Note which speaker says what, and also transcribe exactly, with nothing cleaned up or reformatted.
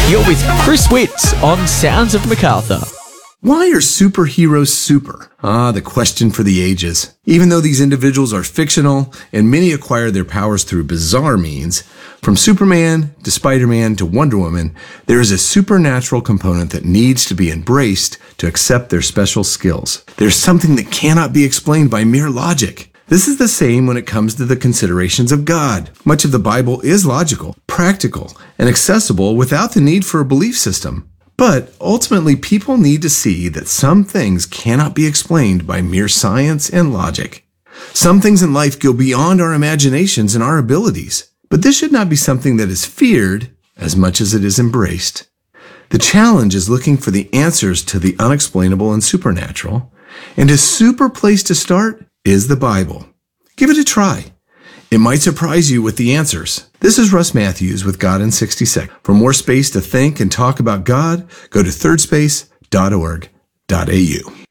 Speaker 1: You're with Chris Witts on Sounds of MacArthur.
Speaker 2: Why are superheroes super? Ah, the question for the ages. Even though these individuals are fictional and many acquire their powers through bizarre means, from Superman to Spider-Man to Wonder Woman, there is a supernatural component that needs to be embraced to accept their special skills. There's something that cannot be explained by mere logic. This is the same when it comes to the considerations of God. Much of the Bible is logical, practical, and accessible without the need for a belief system. But ultimately, people need to see that some things cannot be explained by mere science and logic. Some things in life go beyond our imaginations and our abilities. But this should not be something that is feared as much as it is embraced. The challenge is looking for the answers to the unexplainable and supernatural. And a super place to start is the Bible. Give it a try. It might surprise you with the answers. This is Russ Matthews with God in sixty seconds. For more space to think and talk about God, go to third space dot org dot a u.